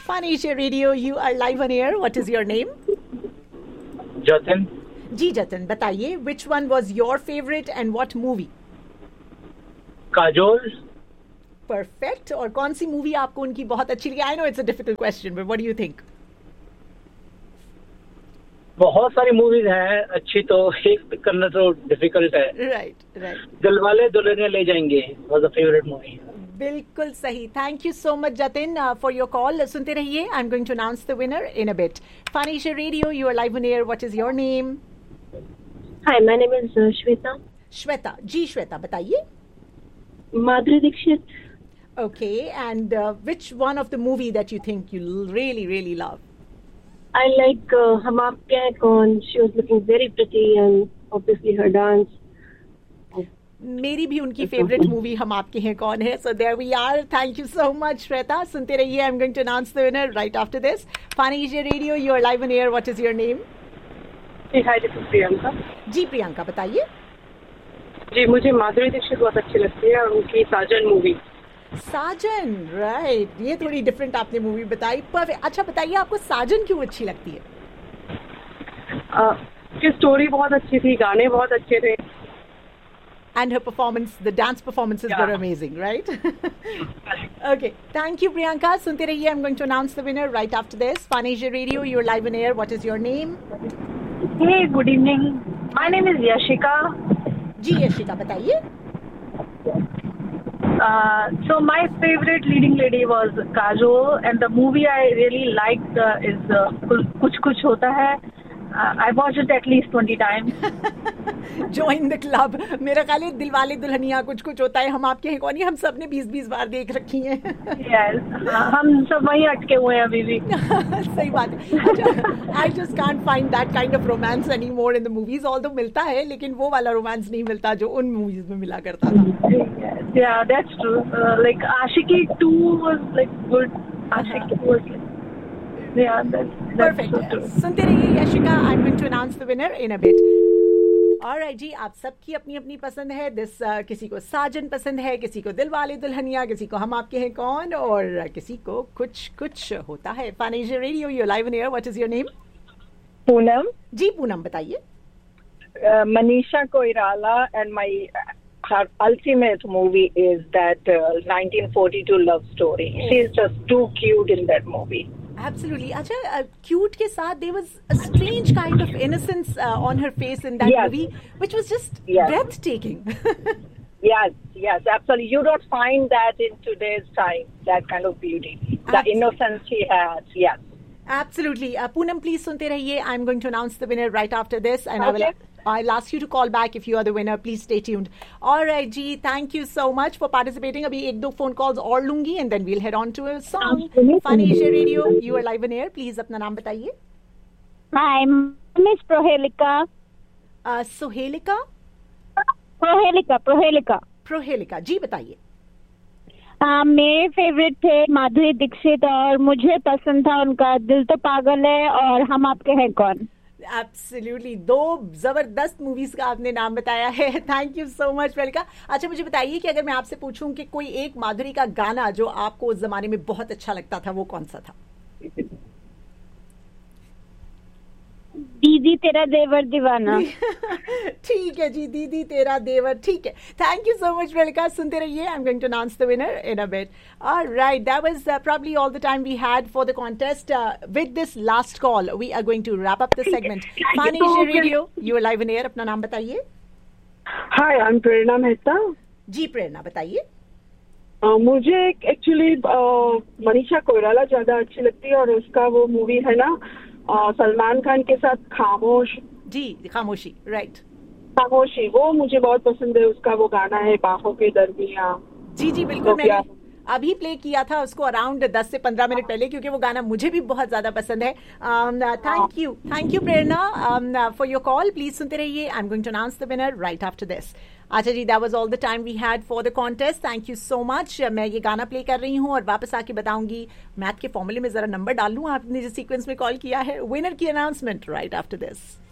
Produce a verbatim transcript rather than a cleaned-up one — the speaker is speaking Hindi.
Fun Asia Radio, you are live on air. What is your name? Jatin. जी जतन, बताइए which one was your favorite and what movie? Kajol. Perfect. और कौन सी मूवी आपको उनकी बहुत अच्छी लगी? I know it's a difficult question, but what do you think? बहुत सारी मूवीज हैं अच्छी, तो एक पिक करना तो डिफिकल्ट है. Right, right. दिलवाले दुल्हनिया ले जाएंगे was a favorite movie. बिल्कुल सही. Thank you so much, Jatin, uh, for your call. सुनते रहिए. I'm going to announce the winner in a bit. Fun Asia Radio, you are live on air. What is your name? Hi, my name is uh, Shweta. Shweta. जी श्वेता, बताइए. Madhuri Dixit. Okay, and uh, which one of the movie that you think you really, really love? I like uh, Hum Aapke Hain Kaun. She was looking very pretty and obviously her dance. मेरी भी उनकी फेवरेट मूवी हम आपके हैं कौन है. So there we are. Thank you so much Shweta. सुनते रहिए. I am going to announce the winner right after this. Fun Asia radio, you are live on air. What is your name? Ji hi, this is Priyanka. जी प्रियंका, बताइए. जी मुझे माधुरी दीक्षित बहुत अच्छी लगती है और उनकी साजन मूवी. साजन, राइट. ये थोड़ी डिफरेंट आपने मूवी बताई. परफेक्ट. अच्छा बताइए, आपको साजन क्यों अच्छी लगती है? उसकी स्टोरी बहुत अच्छी थी, गाने बहुत अच्छे थे. And her performance, the dance performances Yeah. were amazing, right? Okay. Thank you, Priyanka. Sunte rahiye. I'm going to announce the winner right after this. Fun Asia Radio, you're live on air. What is your name? Hey, good evening. My name is Yashika. जी यशिका, बताइए. Uh, so my favorite leading lady was Kajol, and the movie I really liked uh, is uh, Kuch Kuch Hota Hai. Uh, I watched it at least twenty times. Join the club. मेरा ख्याल है दिलवाले दुल्हनिया कुछ कुछ होता है, हम आपके हैं कौन, हम सब ने बीस बीस बार देख रखी हैं. Yes, uh, हम सब वहीं अटके हुए हैं अभी भी. सही बात है. I just can't find that kind of romance anymore in the movies. Although मिलता है, लेकिन वो वाला रोमांस नहीं मिलता जो उन मूवीज में मिला करता था. Yeah, that's true. Uh, like Ashiki two was like good. Ashiki was like, yeah, that's, that's Perfect. so true. सुनते रहिए Yashika. I'm going to announce the winner in a bit. Alright जी, आप सबकी अपनी अपनी पसंद है. दिस uh, किसी को साजन पसंद है, किसी को दिलवाले दुल्हनिया, किसी को हम आपके हैं कौन, और किसी को कुछ कुछ होता है. Fun Asia radio, you live on air. What is your name? Poonam. जी पूनम, बताइए. Manisha Koirala, and my her ultimate movie is that uh, nineteen forty-two love story. She's just too cute in that movie. Absolutely. अच्छा, क्यूट के साथ there was a strange kind of innocence uh, on her face in that Yes. movie, which was just Yes. breathtaking. Yes, yes, absolutely. You don't find that in today's time, that kind of beauty. The Absolutely. innocence she has, yes. Absolutely. Uh, Poonam, please sunte rahiye. I'm going to announce the winner right after this, and I will. Okay. I'll ask you to call back if you are the winner. Please stay tuned. All right, Ji. Thank you so much for participating. अभी एक दो phone calls और लूंगी, and then we'll head on to a song. Fun Asia Radio, you are live on air. Please अपना नाम बताइए. Hi, Miss Prohelika. Uh, Sohelika? Prohelika, Prohelika. Prohelika. जी बताइए. Uh, मेरे फेवरेट थे माधुरी दीक्षित, और मुझे पसंद था उनका दिल तो पागल है और हम आपके हैं कौन. एब्सोल्युटली. दो जबरदस्त मूवीज का आपने नाम बताया है. Thank you so much वेलका. अच्छा मुझे बताइए कि अगर मैं आपसे पूछूं कि कोई एक माधुरी का गाना जो आपको उस जमाने में बहुत अच्छा लगता था, वो कौन सा था? दीदी तेरा देवर दीवाना. ठीक है जी, दीदी तेरा देवर. ठीक है. Thank you so much वेलका. सुनते रहिए. I am going to announce the winner in a bit. Alright, that was probably all the time we had for the contest. Uh, with this last call, we are going to wrap up the segment. Fun Asia Radio, you are live on air. अपना नाम बताइए. Hi, I'm प्रेरणा मेहता. जी प्रेरणा, बताइए. uh, मुझे एक्चुअली uh, मनीषा कोइराला ज्यादा अच्छी लगती है, और उसका वो मूवी है ना uh, सलमान खान के साथ खामोश. जी खामोशी, राइट. खामोशी, वो मुझे बहुत पसंद है. उसका वो गाना है बाहों के दरमियां. जी जी बिल्कुल. मैंने अभी प्ले किया था उसको अराउंड दस से पंद्रह मिनट पहले, क्योंकि वो गाना मुझे भी बहुत ज्यादा पसंद है. Thank you thank you Prerna for your call. Please सुनते रहिए. I am going to announce the winner right after this. अच्छा जी, that was all the time we had for the contest. Thank you so much. मैं ये गाना प्ले कर रही हूँ और वापस आके बताऊंगी. मैथ के फॉर्मूले में जरा नंबर डाल लूँ आपने जिस सीक्वेंस में कॉल किया है. विनर की अनाउंसमेंट राइट आफ्टर दिस.